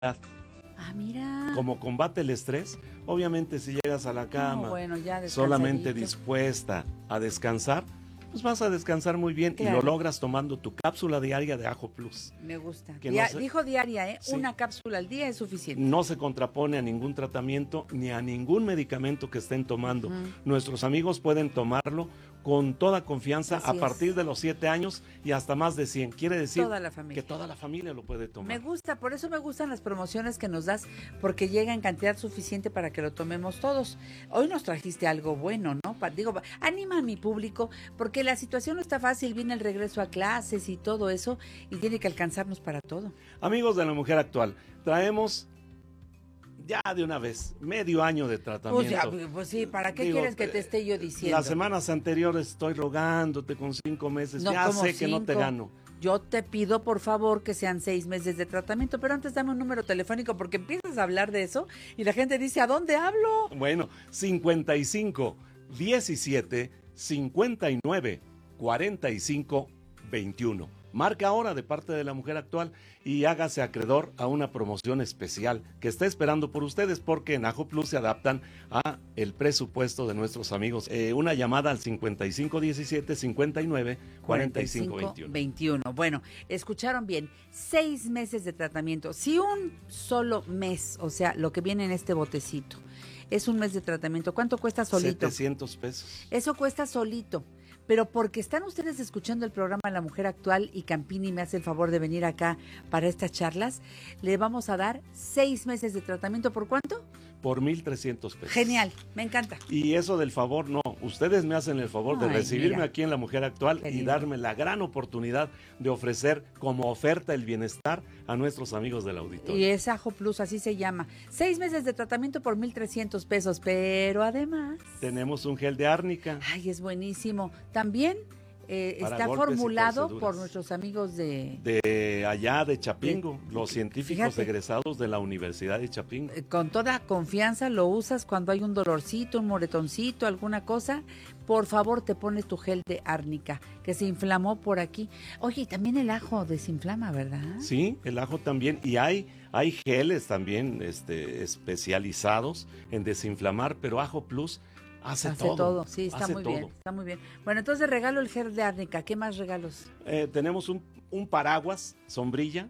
Ah, mira. Como combate el estrés, obviamente si llegas a la cama bueno, ya solamente dispuesta a descansar, pues vas a descansar muy bien, claro. Y lo logras tomando tu cápsula diaria de Ajo Plus. Me gusta. Dijo diaria, ¿eh? Sí. Una cápsula al día es suficiente. No se contrapone a ningún tratamiento ni a ningún medicamento que estén tomando. Nuestros amigos pueden tomarlo con toda confianza a partir de los 7 años y hasta más de 100. Quiere decir que toda la familia lo puede tomar. Me gusta, por eso me gustan las promociones que nos das, porque llega en cantidad suficiente para que lo tomemos todos. Hoy nos trajiste algo bueno, ¿no? Digo, anima a mi público, porque la situación no está fácil, viene el regreso a clases y todo eso, y tiene que alcanzarnos para todo. Amigos de La Mujer Actual, traemos ya de una vez, medio año de tratamiento. Pues sí, ¿para qué quieres que te esté yo diciendo? Las semanas anteriores estoy rogándote con 5 meses, no, ya sé que no te gano. Yo te pido, por favor, que sean 6 meses de tratamiento, pero antes dame un número telefónico porque empiezas a hablar de eso y la gente dice, ¿a dónde hablo? Bueno, 55 17 59 45 21. Marca ahora de parte de La Mujer Actual y hágase acreedor a una promoción especial que está esperando por ustedes, porque en Ajo Plus se adaptan a el presupuesto de nuestros amigos. Una llamada al 5517 59 45 21. Bueno, escucharon bien, 6 meses de tratamiento. Si un solo mes, o sea, lo que viene en este botecito, es un mes de tratamiento, ¿cuánto cuesta solito? 700 pesos. Eso cuesta solito. Pero porque están ustedes escuchando el programa La Mujer Actual y Campini me hace el favor de venir acá para estas charlas, le vamos a dar 6 meses de tratamiento. ¿Por cuánto? Por 1,300 pesos. Genial, me encanta. Y eso del favor, no, ustedes me hacen el favor de recibirme aquí en La Mujer Actual y darme la gran oportunidad de ofrecer como oferta el bienestar a nuestros amigos del auditorio. Y es Ajo Plus, así se llama. 6 meses de tratamiento por 1,300 pesos, pero además... tenemos un gel de árnica. Ay, es buenísimo. También... está formulado por nuestros amigos de allá de Chapingo, los científicos egresados de la Universidad de Chapingo. Con toda confianza lo usas cuando hay un dolorcito, un moretoncito, alguna cosa. Por favor, te pones tu gel de árnica, que se inflamó por aquí. Oye, y también el ajo desinflama, ¿verdad? Sí, el ajo también. Y hay geles también especializados en desinflamar, pero Ajo Plus hace todo. Sí, está muy bien, está muy bien. Bueno, entonces regalo el gel de árnica. ¿Qué más regalos? Tenemos un paraguas, sombrilla,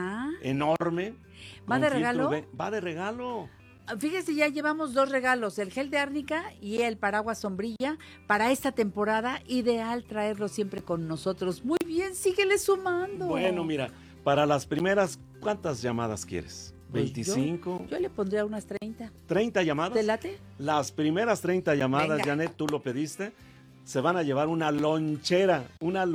enorme. ¿Va de regalo? Va de regalo. Fíjese, ya llevamos 2 regalos, el gel de árnica y el paraguas sombrilla para esta temporada. Ideal traerlo siempre con nosotros. Muy bien, síguele sumando. Bueno, mira, para las primeras, ¿cuántas llamadas quieres? Pues 25. Yo le pondría unas 30. ¿30 llamadas? ¿Te late? Las primeras 30 llamadas, venga. Janet, tú lo pediste, se van a llevar una lonchera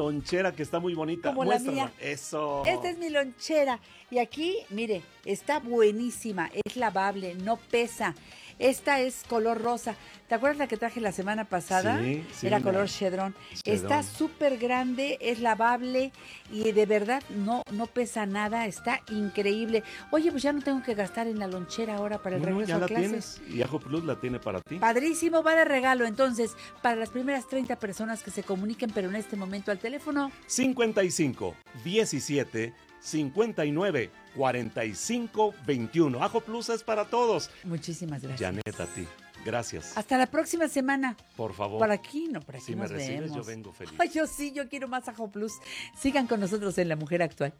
que está muy bonita. Como muéstrala. La mía. Eso. Esta es mi lonchera. Y aquí, mire, está buenísima, es lavable, no pesa. Esta es color rosa. ¿Te acuerdas la que traje la semana pasada? Sí, era color chedrón. Está súper grande, es lavable y de verdad no pesa nada. Está increíble. Oye, pues ya no tengo que gastar en la lonchera ahora para el regreso a clases. Ya la tienes y Ajo Plus la tiene para ti. Padrísimo, va de regalo. Entonces, para las primeras 30 personas que se comuniquen, pero en este momento al teléfono 55 17 59 45 21. Ajo Plus es para todos. Muchísimas gracias. Janet, a ti. Gracias. Hasta la próxima semana. Por favor. Por aquí, no, por aquí si nos me recibes, vemos. yo vengo feliz. Ay, yo quiero más Ajo Plus. Sigan con nosotros en La Mujer Actual.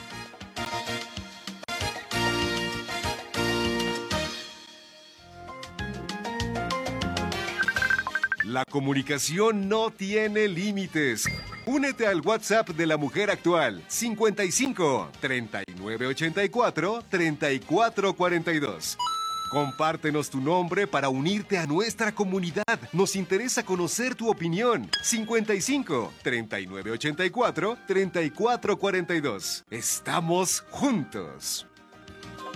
La comunicación no tiene límites. Únete al WhatsApp de La Mujer Actual, 55 39 84 34 42. Compártenos tu nombre para unirte a nuestra comunidad. Nos interesa conocer tu opinión. 55 39 84 34 42. Estamos juntos.